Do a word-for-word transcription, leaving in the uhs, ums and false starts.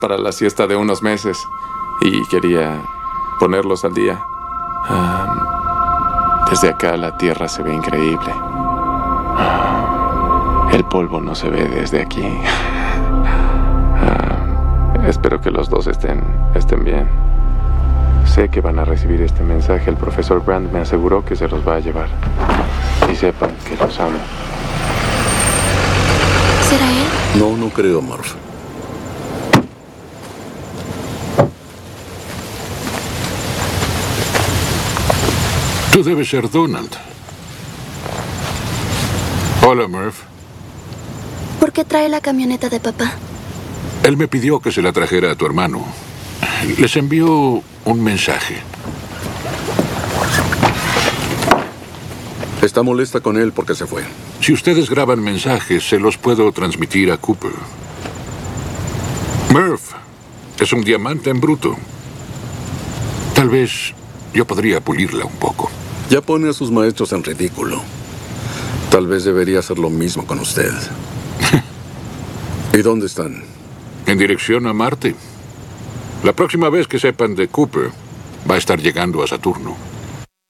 para la siesta de unos meses y quería ponerlos al día. Um, desde acá la tierra se ve increíble. Uh, el polvo no se ve desde aquí. Uh, espero que los dos estén, estén bien. Sé que van a recibir este mensaje. El profesor Grant me aseguró que se los va a llevar. Y sepan que los amo. ¿Será él? No, no creo, Murph. Tú debes ser Donald. Hola, Murph. ¿Por qué trae la camioneta de papá? Él me pidió que se la trajera a tu hermano. Les envió un mensaje. Está molesta con él porque se fue. Si ustedes graban mensajes, se los puedo transmitir a Cooper. Murph es un diamante en bruto. Tal vez yo podría pulirla un poco. Ya pone a sus maestros en ridículo. Tal vez debería hacer lo mismo con usted. ¿Y dónde están? En dirección a Marte. La próxima vez que sepan de Cooper, va a estar llegando a Saturno.